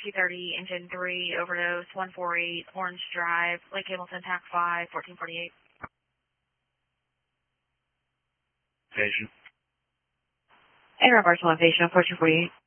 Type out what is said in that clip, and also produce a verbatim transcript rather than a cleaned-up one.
two thirty, engine three, overdose, one forty-eight, Orange Drive, Lake Hamilton, T A C five, fourteen forty-eight. Patient. Air Barcelona patient, fourteen forty-eight.